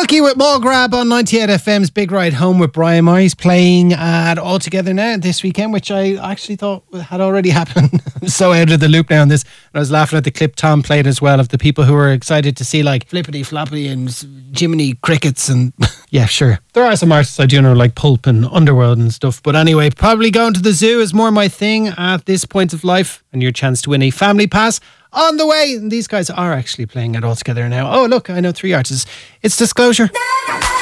Silky with Mall Grab on 98 FM's Big Ride Home with Brian Moore. He's playing at All Together Now this weekend, which I actually thought had already happened. I'm so out of the loop now on this. And I was laughing at the clip Tom played as well of the people who were excited to see like Flippity Floppy and Jiminy Crickets and yeah, sure. There are some artists I do know like Pulp and Underworld and stuff. But anyway, probably going to the zoo is more my thing at this point of life, and your chance to win a family pass on the way. And these guys are actually playing it All Together Now. Oh, look, I know 3 artists. It's Disclosure.